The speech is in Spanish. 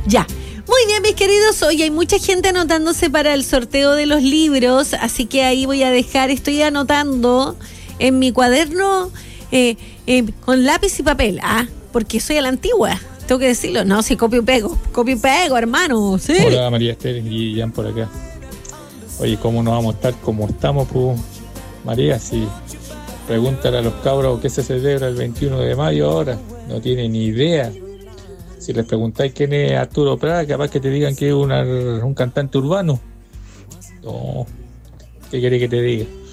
Ya. Muy bien, mis queridos. Hoy hay mucha gente anotándose para el sorteo de los libros, así que ahí voy a dejar, estoy anotando en mi cuaderno con lápiz y papel, porque soy a la antigua, tengo que decirlo. No, si copio y pego, hermano. ¿Sí? Hola, María Esther y Jan por acá. Oye, ¿cómo no vamos a estar como estamos, pues, María? Si pregúntale a los cabros qué se celebra el 21 de mayo ahora, no tienen ni idea. Si les preguntáis quién es Arturo Prat, capaz que te digan que es un cantante urbano. No, ¿qué querés que te diga?